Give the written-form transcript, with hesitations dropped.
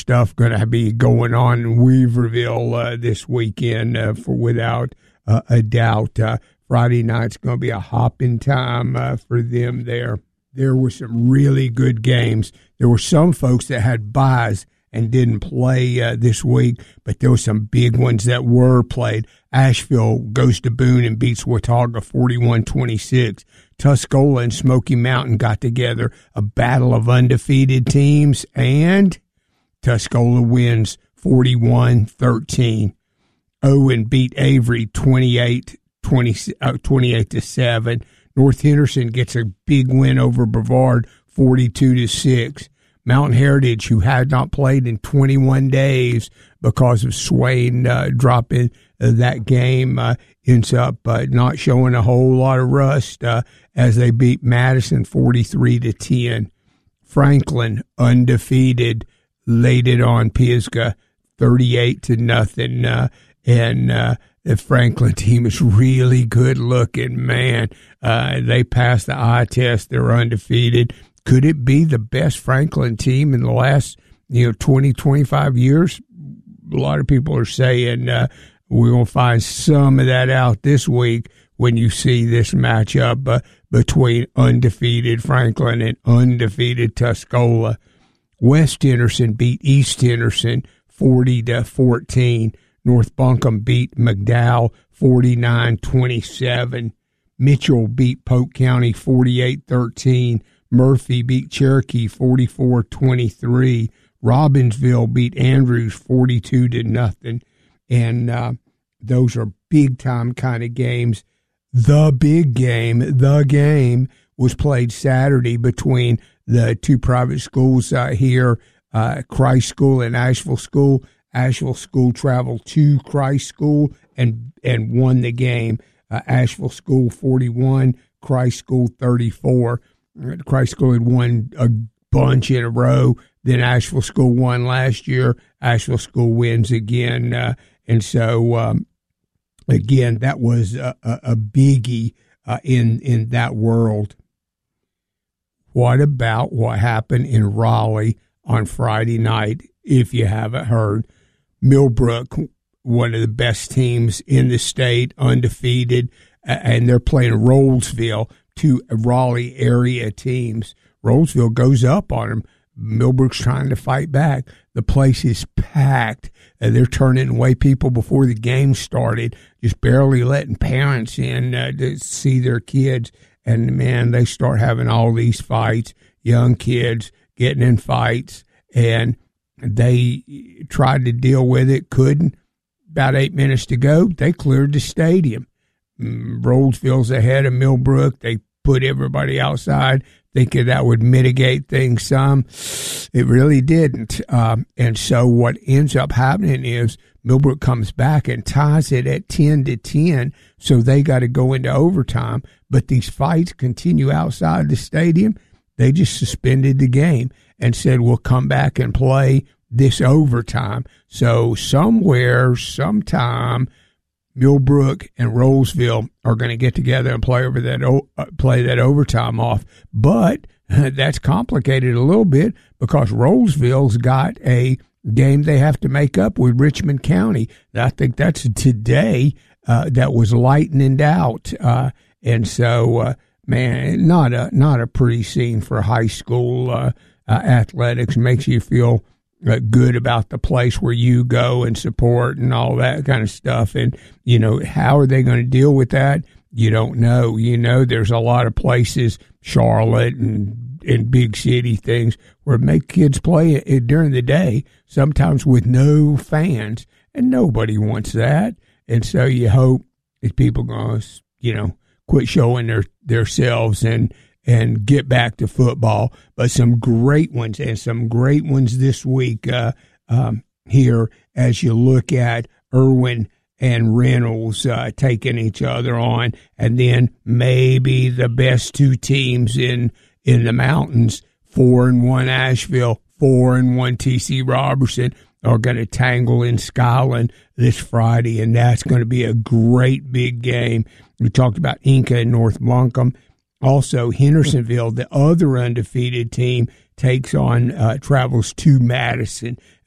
stuff going to be going on in Weaverville this weekend, for without a doubt. Friday night's going to be a hopping time for them there. There were some really good games. There were some folks that had byes and didn't play this week, but there were some big ones that were played. Asheville goes to Boone and beats Watauga 41-26. Tuscola and Smoky Mountain got together, a battle of undefeated teams, and Tuscola wins 41-13. Owen beat Avery 28-7. North Henderson gets a big win over Brevard 42-6. Mountain Heritage, who had not played in 21 days because of Swain dropping that game, ends up not showing a whole lot of rust as they beat Madison 43-10. Franklin, undefeated, laid it on Pisgah 38-0. And the Franklin team is really good looking, man. They passed the eye test. They're undefeated. Could it be the best Franklin team in the last, 20, 25 years? A lot of people are saying we're going to find some of that out this week when you see this matchup between undefeated Franklin and undefeated Tuscola. West Henderson beat East Henderson 40-14. North Buncombe beat McDowell 49-27. Mitchell beat Polk County 48-13. Murphy beat Cherokee 44-23. Robbinsville beat Andrews 42-0. And those are big-time kind of games. The game was played Saturday between the two private schools here, Christ School and Asheville School. Asheville School traveled to Christ School and won the game. Asheville School 41, Christ School 34. Christ School had won a bunch in a row. Then Asheville School won last year. Asheville School wins again. And so, again, that was a biggie in that world. What about what happened in Raleigh on Friday night, if you haven't heard? Millbrook, one of the best teams in the state, undefeated, and they're playing Rollsville, two Raleigh area teams. Rollsville goes up on them. Millbrook's trying to fight back. The place is packed. They're turning away people before the game started, just barely letting parents in to see their kids. And, man, they start having all these fights, young kids getting in fights, and they tried to deal with it, couldn't. About 8 minutes to go, they cleared the stadium. Rollsville's ahead of Millbrook. They put everybody outside, thinking that would mitigate things some. It really didn't. And so what ends up happening is Millbrook comes back and ties it at 10-10, so they got to go into overtime. But these fights continue outside the stadium. They just suspended the game and said, we'll come back and play this overtime. So somewhere, sometime, Millbrook and Rollsville are going to get together and play that overtime off. But that's complicated a little bit because Rollsville's got a game they have to make up with Richmond County. I think that's today. That was lightening out, and so man, not a pretty scene for high school athletics. Makes you feel good about the place where you go and support and all that kind of stuff. And, how are they going to deal with that? You don't know. There's a lot of places, Charlotte and big city things, where make kids play it during the day, sometimes with no fans, and nobody wants that. And so you hope that people going to, quit showing theirselves and get back to football. But some great ones this week here as you look at Irwin and Reynolds taking each other on, and then maybe the best two teams in the mountains, 4-1 Asheville, 4-1 TC Robertson, are going to tangle in Skyland this Friday, and that's going to be a great big game. We talked about Inca and North Buncombe. Also, Hendersonville, the other undefeated team, travels to Madison.